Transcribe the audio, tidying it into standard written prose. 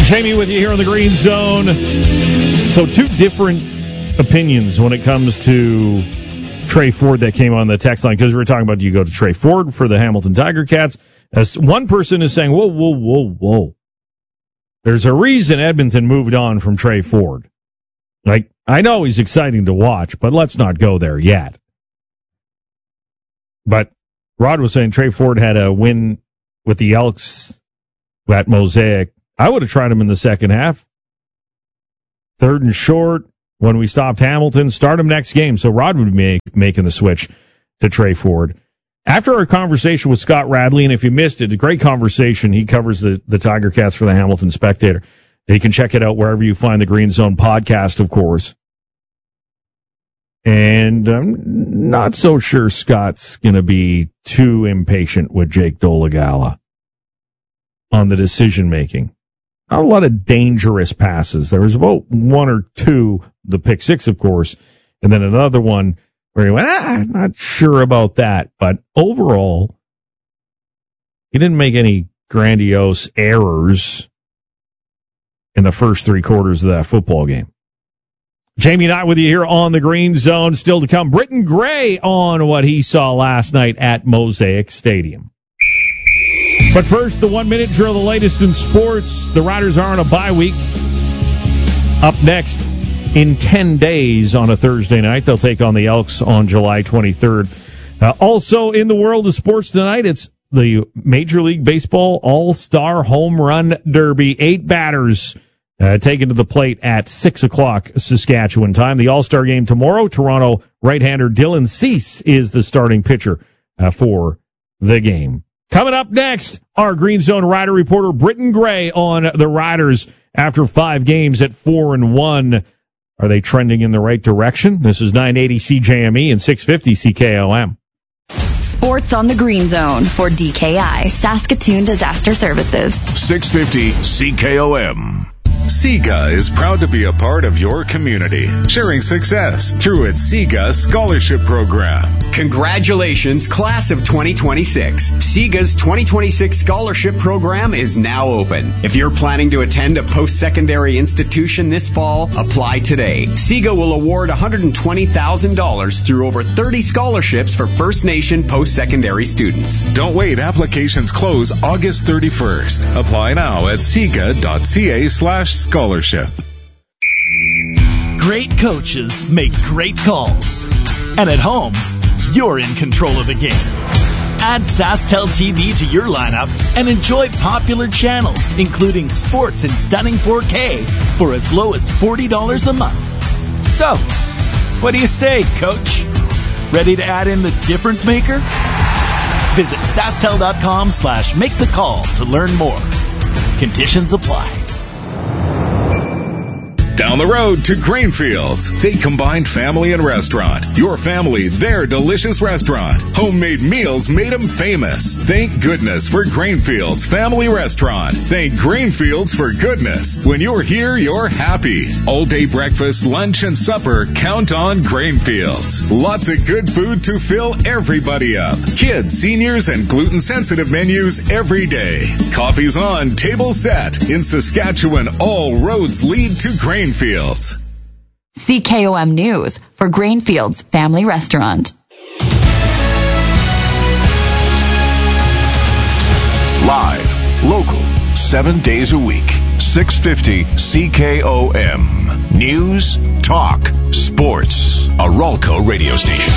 Jamie with you here on the Green Zone. So two different opinions when it comes to Trey Ford that came on the text line, because we were talking about, do you go to Trey Ford for the Hamilton Tiger Cats? As one person is saying, whoa. There's a reason Edmonton moved on from Trey Ford. Like, I know he's exciting to watch, but let's not go there yet. But Rod was saying Trey Ford had a win with the Elks at Mosaic. I would have tried him in the second half. 3rd and short when we stopped Hamilton. Start him next game. So Rod would be making the switch to Trey Ford. After our conversation with Scott Radley, and if you missed it, a great conversation. He covers the Tiger Cats for the Hamilton Spectator. You can check it out wherever you find the Green Zone podcast, of course. And I'm not so sure Scott's going to be too impatient with Jake Dolegala on the decision-making. Not a lot of dangerous passes. There was about one or two, the pick six, of course, and then another one where he went, not sure about that. But overall, he didn't make any grandiose errors in the first 3 quarters of that football game. Jamie and I with you here on the Green Zone. Still to come, Britton Gray on what he saw last night at Mosaic Stadium. But first, the 1-minute drill, the latest in sports. The Riders are on a bye week. Up next in 10 days on a Thursday night, they'll take on the Elks on July 23rd. Also in the world of sports tonight, it's the Major League Baseball All-Star Home Run Derby. 8 batters taken to the plate at 6 o'clock Saskatchewan time. The All-Star game tomorrow, Toronto right-hander Dylan Cease is the starting pitcher for the game. Coming up next, our Green Zone Rider reporter Britton Gray on the Riders after 5 games at 4-1. Are they trending in the right direction? This is 980 CJME and 650 CKOM. Sports on the Green Zone for DKI, Saskatoon Disaster Services. 650 CKOM. SIGA is proud to be a part of your community, sharing success through its SIGA Scholarship Program. Congratulations, class of 2026. SIGA's 2026 Scholarship Program is now open. If you're planning to attend a post-secondary institution this fall, apply today. SIGA will award $120,000 through over 30 scholarships for First Nation post-secondary students. Don't wait. Applications close August 31st. Apply now at siga.ca/scholarship. Great coaches make great calls. And at home, you're in control of the game. Add SaskTel TV to your lineup and enjoy popular channels, including sports in stunning 4K for as low as $40 a month. So, what do you say, Coach? Ready to add in the difference maker? Visit SaskTel.com/make-the-call to learn more. Conditions apply. Down the road to Grainfields. They combined family and restaurant. Your family, their delicious restaurant. Homemade meals made them famous. Thank goodness for Grainfields Family Restaurant. Thank Grainfields for goodness. When you're here, you're happy. All day breakfast, lunch, and supper, count on Grainfields. Lots of good food to fill everybody up. Kids, seniors, and gluten-sensitive menus every day. Coffee's on, table set. In Saskatchewan, all roads lead to Grainfields. CKOM News for Grainfields Family Restaurant. Live, local, 7 days a week. 650 CKOM. News, talk, sports. A Ralco radio station.